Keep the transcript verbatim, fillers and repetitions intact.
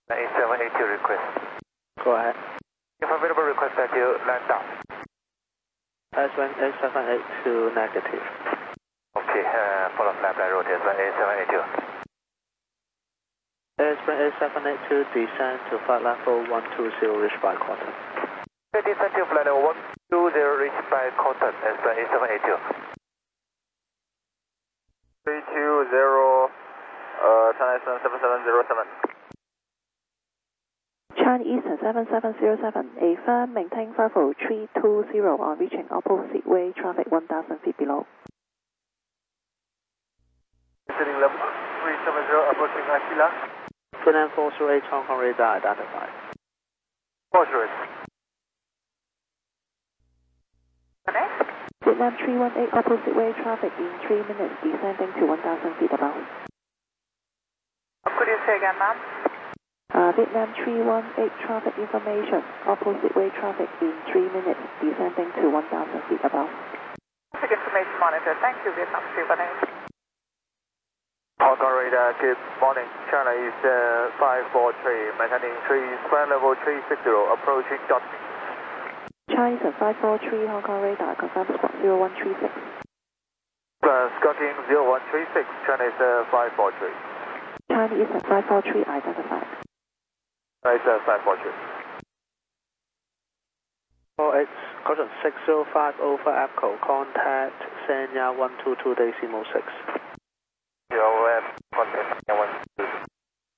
A seven eight two request. Go ahead. If available, request that you land down. S one A seven eight two negative. Okay, uh, follow flight by route S one A seven eight two. S one A seven eight two descend to flight level one two zero, reach by quarter. Descend to flight level one two zero, reach by quarter, S one A seven eight two. three two zero, uh, China Eastern seven seven zero seven. China Eastern seven seven zero seven, a firm maintain level three two zero on reaching opposite way traffic one thousand feet below. Descending level three seven zero, approaching Aquila. Vietnam four zero eight Hong Kong radar identified. four zero eight. Vietnam three one eight opposite way traffic in three minutes descending to one thousand feet above. Could you say again, ma'am? Uh, Vietnam three one eight traffic information, opposite way traffic in three minutes descending to one thousand feet above. Traffic information monitor, thank you, Vietnam three one eight. Hong Kong radar, good morning. China is uh, five four three, maintaining three, square level three six zero, approaching dot. China Eastern five four three Hong Kong radar, confirm squawk zero one three six. Plus, Scotting zero one three six, China is uh, five four three. China Eastern five four three identified. Right, uh, five four three. four eight, caution six zero five over Echo, contact Sanya one two two decimal six. Your uh, contact